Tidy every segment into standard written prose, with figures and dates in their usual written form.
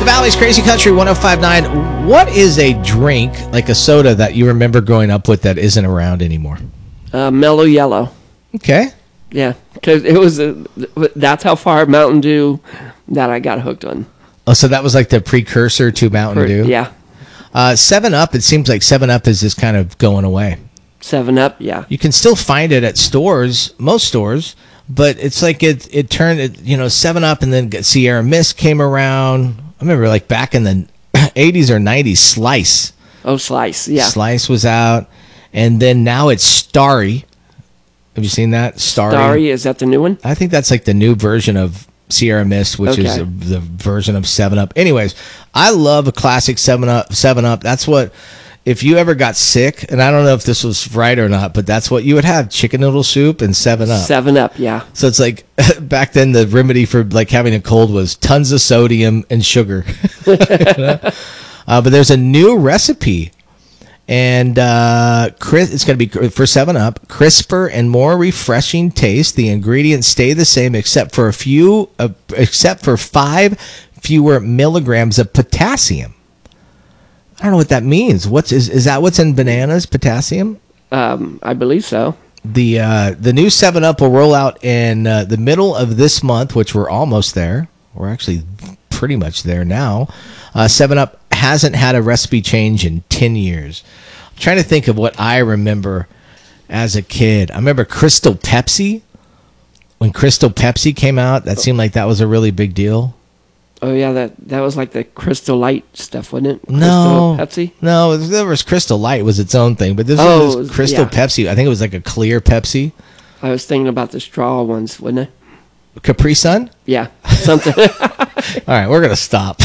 The Valley's Crazy Country 105.9. What is a drink, like a soda, that you remember growing up with that isn't around anymore? Mellow Yellow. Okay. Yeah, because it was that's how far Mountain Dew that I got hooked on. Oh, so that was like the precursor to Mountain Dew? Yeah. 7-Up, it seems like 7-Up is just kind of going away. 7-Up, yeah. You can still find it at stores, most stores, but it's like it turned, 7-Up, and then Sierra Mist came around. I remember like back in the 80s or 90s, Slice. Oh, Slice, yeah. Slice was out. And then now it's Starry. Have you seen that? Starry, is that the new one? I think that's like the new version of Sierra Mist, which is the version of 7-Up. Anyways, I love a classic 7-Up. That's what, if you ever got sick, and I don't know if this was right or not, but that's what you would have, chicken noodle soup and 7-Up. 7-Up, yeah. So it's like, back then the remedy for like having a cold was tons of sodium and sugar. But there's a new recipe. And it's going to be for 7-Up, crisper and more refreshing taste. The ingredients stay the same except for 5 fewer milligrams of potassium. I don't know what that means. Is that what's in bananas? Potassium? I believe so. The new 7-Up will roll out in the middle of this month, which we're almost there. We're actually pretty much there now. 7-Up hasn't had a recipe change in 10 years. I'm trying to think of what I remember as a kid. I remember Crystal Pepsi. When Crystal Pepsi came out, that seemed like that was a really big deal. Oh, yeah, that was like the Crystal Light stuff, wasn't it? No. Crystal Pepsi? No, there was Crystal Light was its own thing, but this was Crystal Pepsi. I think it was like a clear Pepsi. I was thinking about the straw ones, wasn't it? Capri Sun? Yeah, something. All right, we're going to stop.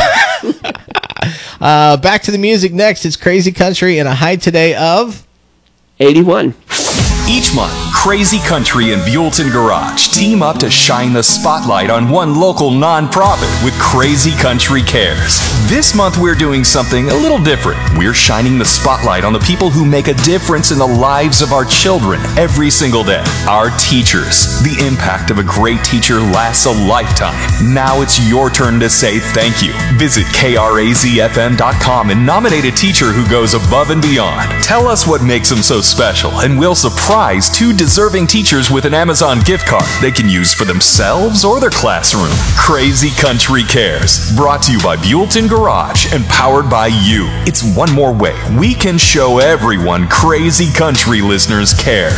Back to the music next. It's Crazy Country and a high today of 81. Each month, Crazy Country and Buellton Garage team up to shine the spotlight on one local nonprofit with Crazy Country Cares. This month, we're doing something a little different. We're shining the spotlight on the people who make a difference in the lives of our children every single day. Our teachers. The impact of a great teacher lasts a lifetime. Now it's your turn to say thank you. Visit KRAZFM.com and nominate a teacher who goes above and beyond. Tell us what makes them so special, and we'll surprise 2 deserving teachers with an Amazon gift card they can use for themselves or their classroom. Crazy Country Cares, brought to you by Buellton Garage and powered by you. It's one more way we can show everyone Crazy Country listeners care.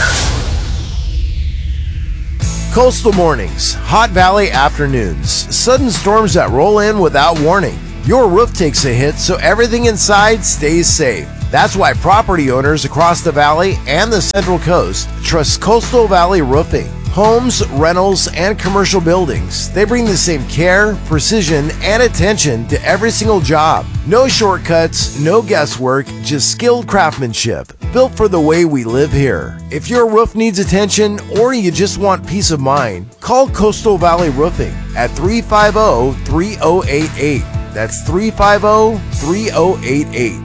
Coastal mornings, hot valley afternoons, sudden storms that roll in without warning. Your roof takes a hit, so everything inside stays safe. That's why property owners across the valley and the Central Coast trust Coastal Valley Roofing. Homes, rentals, and commercial buildings, they bring the same care, precision, and attention to every single job. No shortcuts, no guesswork, just skilled craftsmanship, built for the way we live here. If your roof needs attention or you just want peace of mind, call Coastal Valley Roofing at 350-3088. That's 350-3088.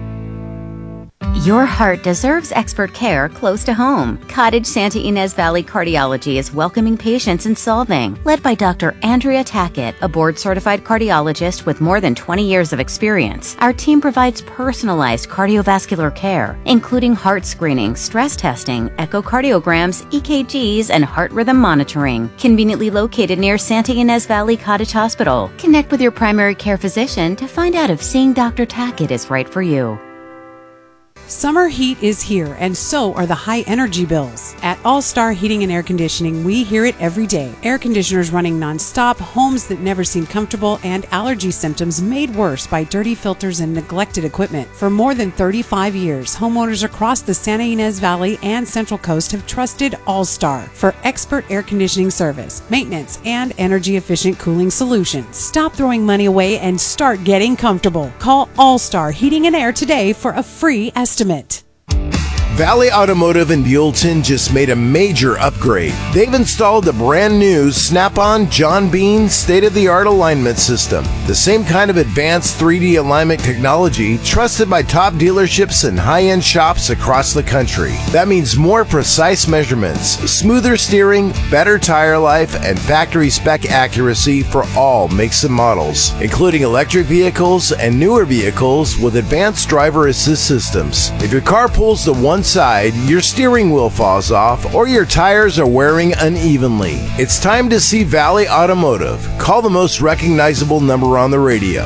Your heart deserves expert care close to home. Cottage Santa Ynez Valley Cardiology is welcoming patients and solving. Led by Dr. Andrea Tackett, a board-certified cardiologist with more than 20 years of experience, our team provides personalized cardiovascular care, including heart screening, stress testing, echocardiograms, EKGs, and heart rhythm monitoring. Conveniently located near Santa Ynez Valley Cottage Hospital. Connect with your primary care physician to find out if seeing Dr. Tackett is right for you. Summer heat is here, and so are the high energy bills. At All Star Heating and Air Conditioning, we hear it every day. Air conditioners running nonstop, homes that never seem comfortable, and allergy symptoms made worse by dirty filters and neglected equipment. For more than 35 years, homeowners across the Santa Ynez Valley and Central Coast have trusted All Star for expert air conditioning service, maintenance, and energy-efficient cooling solutions. Stop throwing money away and start getting comfortable. Call All Star Heating and Air today for a free estimate. Valley Automotive in Buellton just made a major upgrade. They've installed the brand new Snap-on John Bean state-of-the-art alignment system. The same kind of advanced 3D alignment technology trusted by top dealerships and high-end shops across the country. That means more precise measurements, smoother steering, better tire life, and factory spec accuracy for all makes and models, including electric vehicles and newer vehicles with advanced driver assist systems. If your car pulls to one side, your steering wheel falls off, or your tires are wearing unevenly, it's time to see Valley Automotive. Call the most recognizable number on the radio,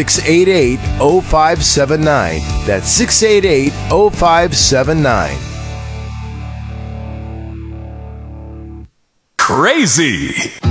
688-0579. That's 688-0579. Crazy.